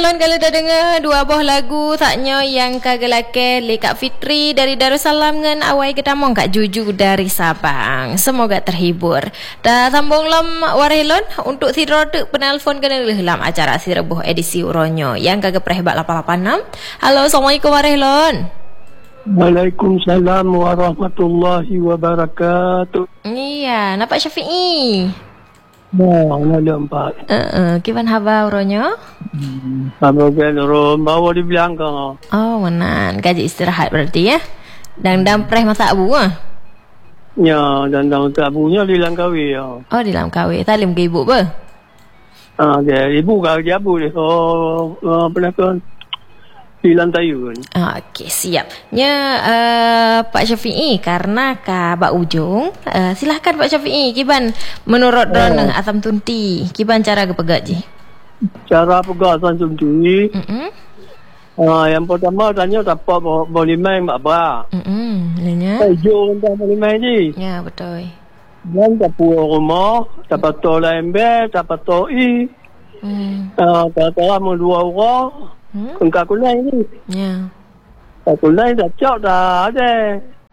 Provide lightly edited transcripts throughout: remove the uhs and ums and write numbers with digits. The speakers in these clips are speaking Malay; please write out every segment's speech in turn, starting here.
Warilon kalau dah dengar dua buah lagu taknya yang kagelake le Kak Fitri dari Darussalam ngan Awai Gedamong Kak Juju dari Sabang. Semoga terhibur. Dah sambung lam Warilon untuk tidur penelpon kena dalam acara si Rebuh edisi Uronyo yang kagak prehbak 886. Halo, Assalamualaikum Warilon. Waalaikumsalam warahmatullahi wabarakatuh. Iya, nampak Syafi'i. Malam Pak. Kiban haba Uronyo? Haba belum bawa di belakang. Oh, menan. Gaji istirahat berarti ya. Dan preh masak abu ah. Ya, dan tak punya di Langkawi ya. Oh, di Langkawi. Talim ke ibu ba? Dia ibu kerja abu dia. Pernah kan di lantai kan. Okey, siap. Pak Syafi'i, karena ka Bak Ujung, silahkan Pak Syafi'i, kiban menurut Rona Asam Tunti, kiban cara kepegak je? Cara pegak Asam Tunti. Yang pertama tanya dapat boleh main apa? Lenya. Jom tak boleh main je. Ya, betul. Dan dapat rumah, dapat tol lembe, dapat tol i. Kata-kata dua orang. Engkau kulai ni. Ya. Kulai dah cak dah ada.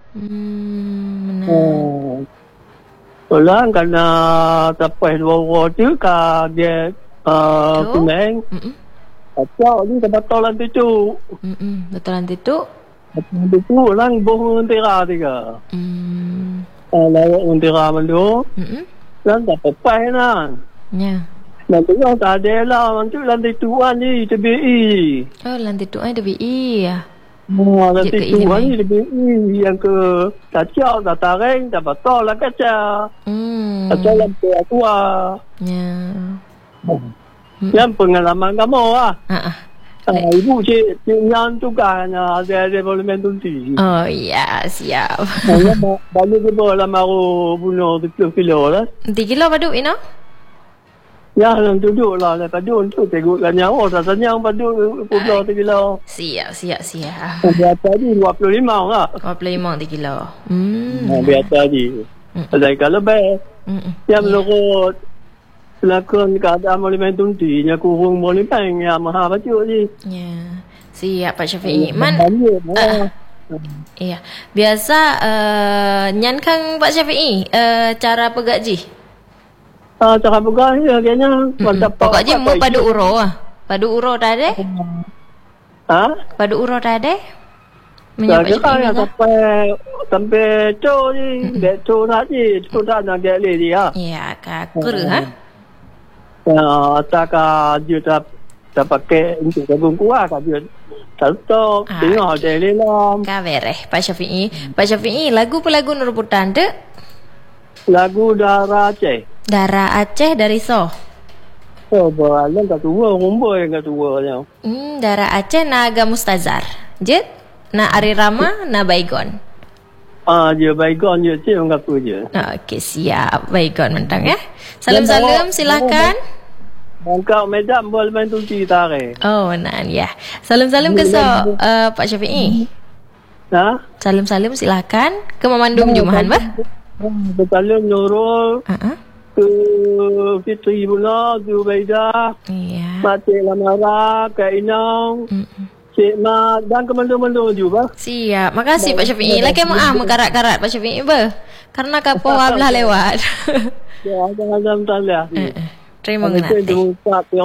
Benar. Pulang kerana tapai dua orang tu dia kuning. Cak ni dapat tol lantai tu. Betul nanti tu. Lantai tu orang bohong tera tiga. Lawak tera malu. Dan dapat pai lah. Ya. Nanti yang tak ada lah. Nanti lantai tuan ni TBI. Oh, lantai tu ada BI ya. Lantai tuan ni TBI. Yang ke kacau, tak taring, tak betul lah kacau. Kacau lantai aku lah. Ya. Yang pengalaman kamu lah. Ibu cik yang tukar ada development tunti. Oh ya, siap. Balik ke bawah lah maru bunuh 10 kilo lah. 3 kilo padu ino? Ya, yang duduk lah. Padun tu tegukkan nyawa. Rasanya yang padun pulau 3 kilo. Siap. Biasa ni 25 lah. 25 3 kilo. Biasa ni. Ada kalau baik. Yang menurut pelakon keadaan boleh main tunti. Yang kurung boleh main. Yang maha baca ni. Ya. Siap Pak Syafi'i. Iya. Biasa nyan kang Pak Syafi'i cara pegak ji? Cara pegang ni kayaknya pokoknya mu padu uro ah. Padu uro dah ada? Padu uro dah ada? Menyapa sampai co ni, dek co nak ni, co tak nak dek le dia. Ya, kakur ha. Tak dia tak pakai untuk gabung kuah kan dia. Satu tengok dek le lah. Kavereh Pak Syafi'i. Pak Syafi'i, lagu pelagu Nurbutan de? Lagu Darah Aceh. Darah Aceh dari So. Oh, balang kat tua, rumba yang kat tua nya. Darah Aceh Naga Mustazar. Jet, na Ari Rama, na Baygon. Dia Baygon je, cik orang kata je. Okey, siap. Baygon mentang ya. Salam-salam, silakan. Bangkau Medan boleh main tunti tarik. Oh, nan ya. Salam-salam ke So, Pak Syafi'i. Salam-salam silakan ke Memandung Jumahan bah. Salam Nurul. Ke Fitri pula, Zubaidah, Matik Lamara, Kak Inang, Cik Mat dan kemandung-mandung juga. Siap, makasih Pak Syafi'i. Lagi maaf mengkarat-karat Pak Syafi'i ba? Karena kapau belah lewat. Ya, jangan salah. Terima kasih.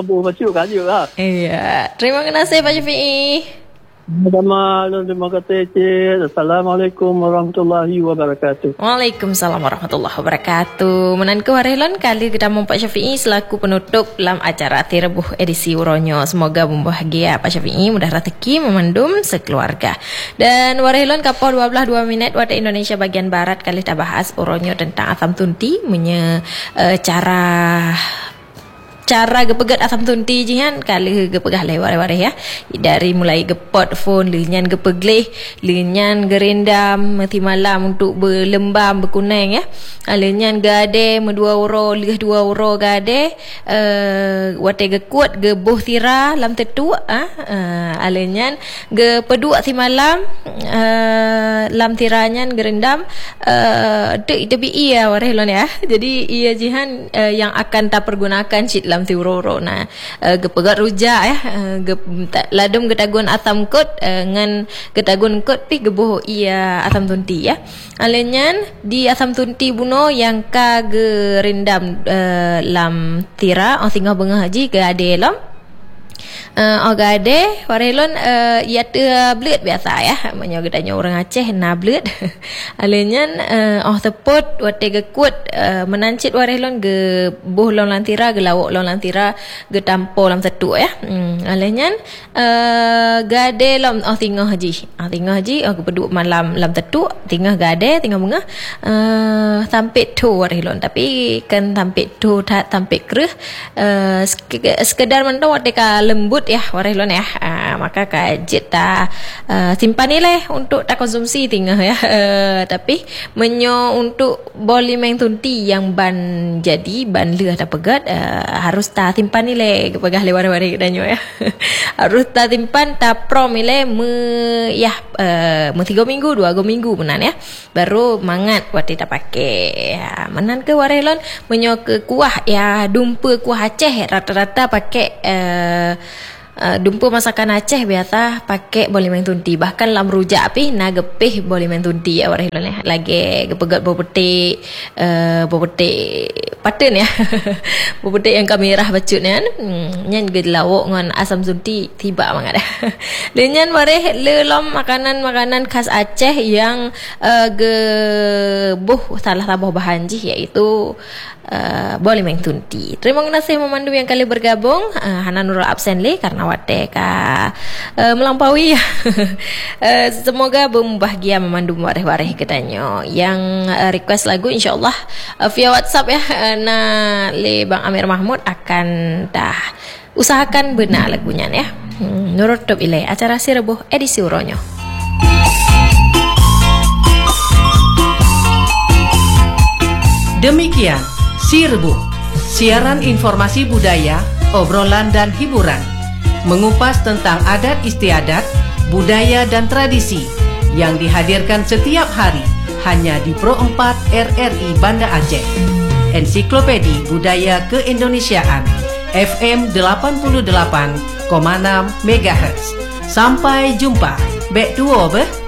Iya. Terima kasih Pak Syafi'i. Terima kasih cik. Assalamualaikum warahmatullahi wabarakatuh. Waalaikumsalam warahmatullahi wabarakatuh. Menanku Warilon kali kita Pak Syafi'i selaku penutup dalam acara Rebuh edisi Uronyo. Semoga membahagia Pak Syafi'i, mudah rezeki memandum sekeluarga. Dan Warilon kapal 12 minit waktu Indonesia bagian barat kali kita bahas Uronyo tentang Asam Tunti cara gepegat Asam Tunti jihan kali gepegah lewat ya. Dari mulai gepot phone, lenyan gepegleh, lenyan gerendam mati malam untuk berlembam berkunang ya. Lenyan gade me2 euro, leh 2 euro gade wate gekuat ge boh tira lam tetu alenyan ge peduk si malam lam tiranyan gerendam de bi ya warelon ya. Jadi ia jihan yang akan tak pergunakan cit lam dalam tiuroro na gepegat rujak ya ladum getagun atam kot ngan getagun kot pi gebuh ia atam tunti ya alenyan di asam tunti buno yang ka gerendam lam tira tinggal bengah haji ke ade lam ogade warelon ia blet biasa ya menyo gedanya orang Aceh na blet alenyan tepot wate ge kuat menancit warelon ge buh lon lantira ge lawok lon lantira ge tampo lam tetu ya alenyan gade lam tinggal haji ge peduk malam lam tetu tinggal gade tinggal bunga tampit tu warelon tapi kan tampit tu tak tampit kreh sekedar mentau wate ka lembut ya warelon ya maka kajit ta simpan nilai untuk tak konsumsi tinggal ya tapi menyo untuk boli meng tunti yang ban jadi ban leh tak pegat harus ta simpan nilai kepegah lewar-wari danyo ya harus ta simpan ta prom nilai ya 3 minggu 2 minggu menan ya baru mangat wati ta pakai ya, menan ke warelon menyo ke kuah ya dumpa kuah Aceh rata-rata pakai dumpa masakan Aceh biasa pakai boleh main tunti bahkan lam rujak api na gepih boleh main tunti ya warelon ya lagi gepegat bau petik paten ya bau petik yang kamerah bacut kan nyan ge lawok ngan asam sunti tiba mangat lenyan wareh le lam makanan khas Aceh yang gebuh salah tambah bahan jih iaitu boleh main tunti. Terima kasih memandu yang kali bergabung Hana Nurul absen le karena wate ka melampaui ya. Semoga berbahagia memandu wareh-wareh katanya. Yang request lagu insyaallah via WhatsApp ya na le Bang Amir Mahmud akan dah usahakan benar lagunya ya. Nurut top ile acara si rebuh edisi uronyo. Demikian Si Rebuh, siaran informasi budaya, obrolan dan hiburan, mengupas tentang adat istiadat, budaya dan tradisi yang dihadirkan setiap hari hanya di Pro 4 RRI Banda Aceh. Ensiklopedi Budaya Keindonesiaan FM 88,6 MHz. Sampai jumpa. Bek tuo beh.